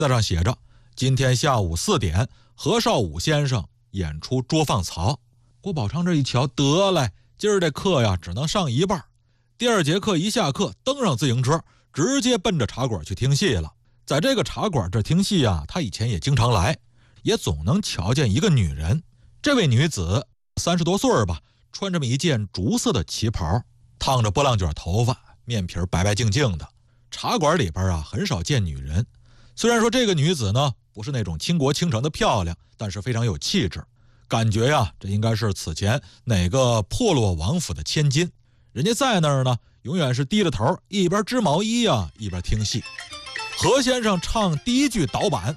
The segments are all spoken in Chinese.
在上写着今天下午4点何绍武先生演出捉放曹。郭宝昌这一瞧，得嘞，今儿这课呀只能上一半。第2节课一下课，登上自行车，直接奔着茶馆去听戏了。在这个茶馆这听戏啊，他以前也经常来，也总能瞧见一个女人。这位女子30多岁吧，穿这么一件竹色的旗袍，烫着波浪卷头发，面皮白白净净的。茶馆里边啊很少见女人，虽然说这个女子呢不是那种倾国倾城的漂亮，但是非常有气质，感觉呀这应该是此前哪个破落王府的千金。人家在那儿呢永远是低着头，一边织毛衣啊一边听戏。何先生唱第1句导板，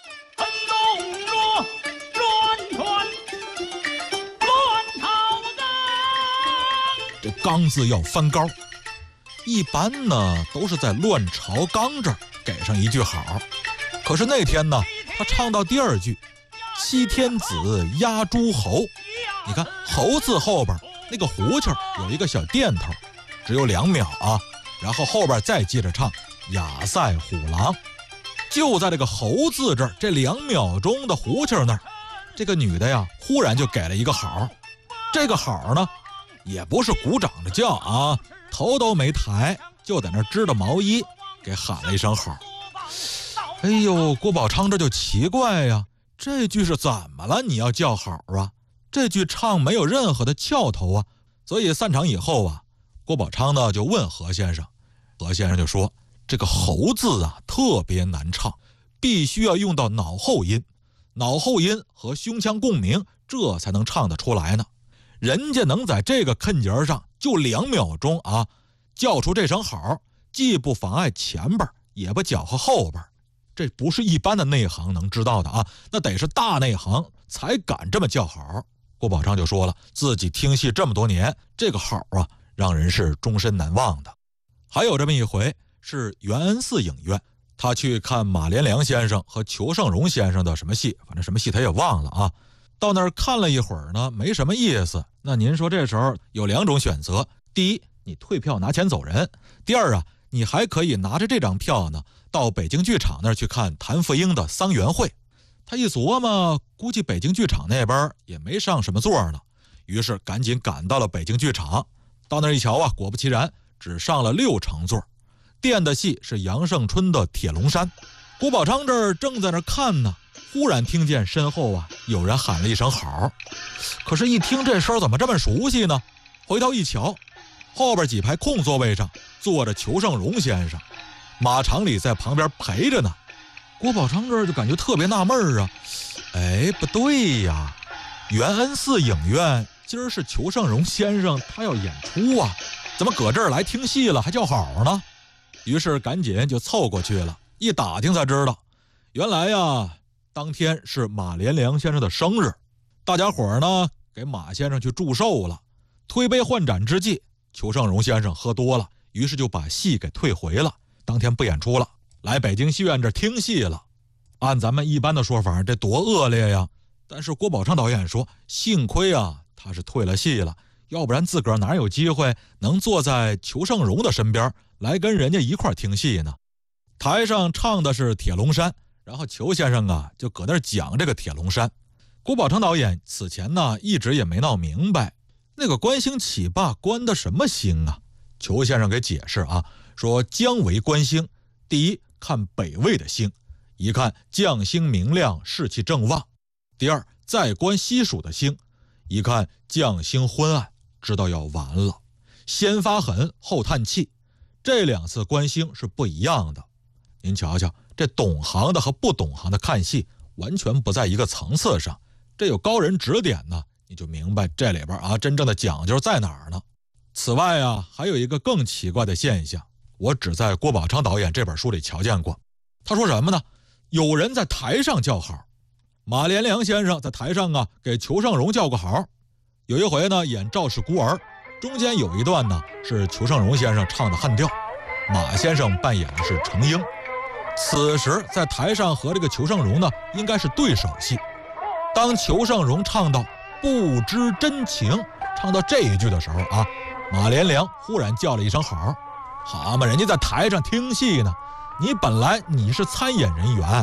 这刚字要翻高，一般呢都是在乱朝刚这儿给上一句好。可是那天呢他唱到第2句，七天子压诸侯，你看侯字后边那个胡气有一个小垫头，只有2秒啊，然后后边再接着唱亚塞虎狼。就在这个侯字这儿，这2秒钟的胡气那儿，这个女的呀忽然就给了一个好。这个好呢也不是鼓掌着叫啊，头都没抬，就在那织的毛衣，给喊了一声好。哎呦，郭宝昌这就奇怪呀，这句是怎么了？你要叫好啊？这句唱没有任何的翘头啊。所以散场以后啊，郭宝昌呢就问何先生，何先生就说这个侯字啊特别难唱，必须要用到脑后音，脑后音和胸腔共鸣，这才能唱得出来呢。人家能在这个坑节上就2秒钟啊叫出这声好，既不妨碍前边也不搅和后边，这不是一般的内行能知道的啊，那得是大内行才敢这么叫好。郭宝昌就说了，自己听戏这么多年，这个好啊让人是终身难忘的。还有这么一回是元恩寺影院，他去看马连良先生和裘盛戎先生的什么戏，反正什么戏他也忘了啊。到那儿看了一会儿呢，没什么意思。那您说这时候有2种选择，第一，你退票拿钱走人；第二啊，你还可以拿着这张票呢，到北京剧场那儿去看谭富英的桑园会。他一琢磨，估计北京剧场那边也没上什么座呢，于是赶紧赶到了北京剧场。到那儿一瞧啊，果不其然，只上了6成座。垫的戏是杨胜春的《铁笼山》。郭宝昌这儿正在那儿看呢，忽然听见身后啊有人喊了一声好。可是一听这声怎么这么熟悉呢？回头一瞧，后边几排空座位上坐着裘盛戎先生，马长礼在旁边陪着呢。郭宝昌这儿就感觉特别纳闷啊，哎，不对呀，元恩寺影院今儿是裘盛戎先生他要演出啊，怎么搁这儿来听戏了还叫好呢？于是赶紧就凑过去了，一打听才知道，原来呀当天是马连良先生的生日，大家伙呢给马先生去祝寿了。推杯换盏之际，裘盛戎先生喝多了，于是就把戏给退回了，当天不演出了，来北京戏院这听戏了。按咱们一般的说法，这多恶劣呀！但是郭宝昌导演说，幸亏啊他是退了戏了，要不然自个儿哪有机会能坐在裘盛戎的身边来跟人家一块听戏呢？台上唱的是《铁笼山》，然后裘先生啊就搁那儿讲这个铁笼山。郭宝昌导演此前呢一直也没闹明白，那个观星起罢观的什么星啊？裘先生给解释啊，说将为观星，第一看北魏的星，一看将星明亮，士气正旺；第二再观西蜀的星，一看将星昏暗，知道要完了，先发狠后叹气。这2次观星是不一样的。您瞧瞧，这懂行的和不懂行的看戏完全不在一个层次上，这有高人指点呢，你就明白这里边啊真正的讲究在哪儿呢。此外啊还有一个更奇怪的现象，我只在郭宝昌导演这本书里瞧见过。他说什么呢？有人在台上叫好，马连良先生在台上啊给裘盛戎叫个好。有一回呢演赵氏孤儿，中间有一段呢是裘盛戎先生唱的汉调，马先生扮演的是程婴。此时在台上和这个裘盛戎呢应该是对手戏。当裘盛戎唱到不知真情，唱到这一句的时候啊，马连良忽然叫了一声好。好嘛，人家在台上听戏呢，你本来你是参演人员，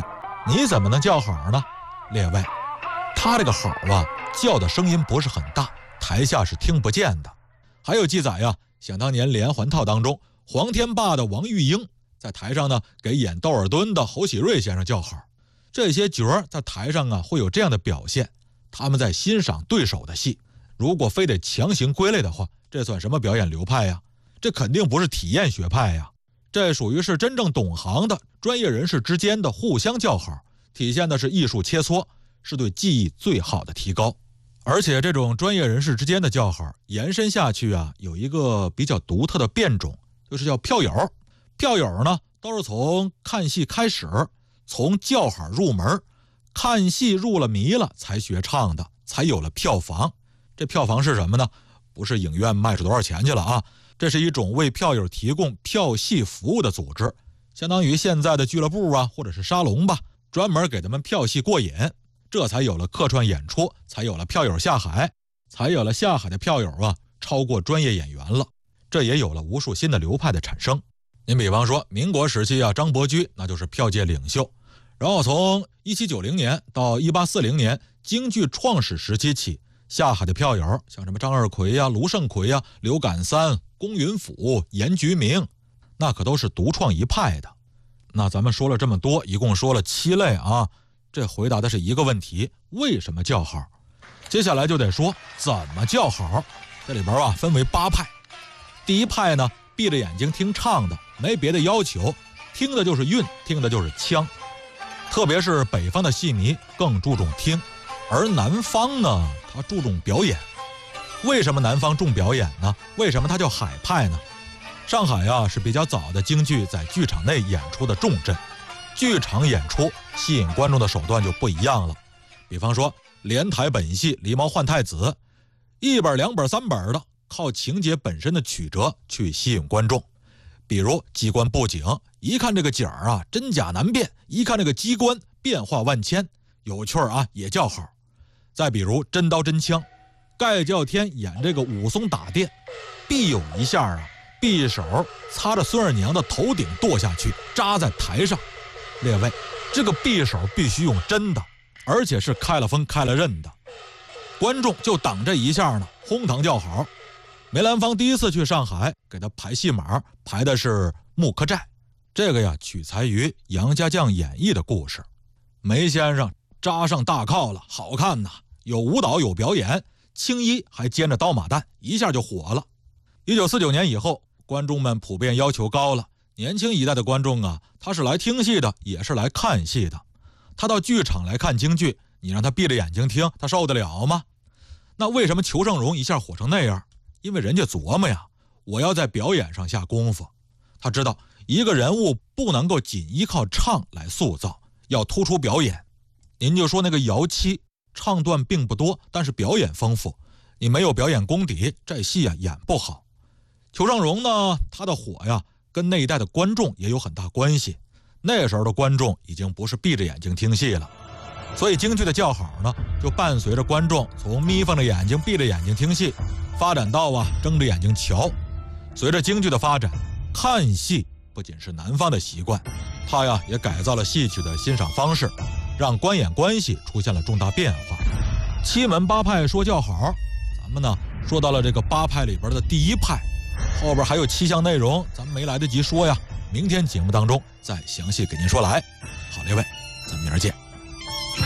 你怎么能叫好呢？列位，他这个好啊，叫的声音不是很大，台下是听不见的。还有记载呀，想当年连环套当中，黄天霸的王玉英在台上呢给演窦尔敦的侯喜瑞先生叫好。这些角儿在台上啊会有这样的表现，他们在欣赏对手的戏。如果非得强行归类的话，这算什么表演流派呀？这肯定不是体验学派呀，这属于是真正懂行的专业人士之间的互相叫好，体现的是艺术切磋，是对技艺最好的提高。而且这种专业人士之间的叫好延伸下去啊，有一个比较独特的变种，就是叫票友。票友呢都是从看戏开始，从叫好入门，看戏入了迷了才学唱的，才有了票房。这票房是什么呢？不是影院卖出多少钱去了啊，这是一种为票友提供票戏服务的组织，相当于现在的俱乐部啊，或者是沙龙吧，专门给他们票戏过瘾。这才有了客串演出，才有了票友下海，才有了下海的票友啊超过专业演员了。这也有了无数新的流派的产生。您比方说民国时期啊，张伯驹那就是票界领袖。然后从1790年到1840年京剧创始时期起，下海的票友像什么张二奎呀、卢盛奎呀、刘感三、龚云甫、严菊明，那可都是独创一派的。那咱们说了这么多，一共说了7类啊，这回答的是一个问题：为什么叫好？接下来就得说怎么叫好。这里边啊分为8派。第一派呢，闭着眼睛听唱的，没别的要求，听的就是韵，听的就是腔。特别是北方的戏迷更注重听，而南方呢，他注重表演。为什么南方重表演呢？为什么它叫海派呢？上海啊是比较早的京剧在剧场内演出的重镇，剧场演出吸引观众的手段就不一样了。比方说连台本戏《狸猫换太子》，1本、2本、3本的，靠情节本身的曲折去吸引观众。比如机关布景，一看这个景儿啊真假难辨，一看这个机关变化万千，有趣啊也叫好。再比如真刀真枪，盖叫天演这个武松打店，必有一下啊匕首擦着孙二娘的头顶剁下去，扎在台上。列位，这个匕首必须用真的，而且是开了锋开了刃的。观众就等这一下呢，哄堂叫好。梅兰芳第一次去上海给他排戏码，排的是《木刻寨》，这个呀取材于杨家将演义的故事。梅先生扎上大铐了，好看呐，有舞蹈有表演，青衣还兼着刀马旦，一下就火了。1949年以后，观众们普遍要求高了，年轻一代的观众啊，他是来听戏的，也是来看戏的。他到剧场来看京剧，你让他闭着眼睛听，他受得了吗？那为什么裘盛戎一下火成那样？因为人家琢磨呀，我要在表演上下功夫。他知道一个人物不能够仅依靠唱来塑造，要突出表演。您就说那个姚七，唱段并不多，但是表演丰富，你没有表演功底，这戏啊演不好。裘盛戎呢，他的火呀跟那一代的观众也有很大关系。那时候的观众已经不是闭着眼睛听戏了，所以京剧的叫好呢，就伴随着观众从眯缝着眼睛闭着眼睛听戏，发展到啊睁着眼睛瞧。随着京剧的发展，看戏不仅是南方的习惯，它呀也改造了戏曲的欣赏方式，让观演关系出现了重大变化。7门8派说叫好，咱们呢说到了这个8派里边的第1派，后边还有7项内容咱们没来得及说呀，明天节目当中再详细给您说来。好，列位，咱们明儿见。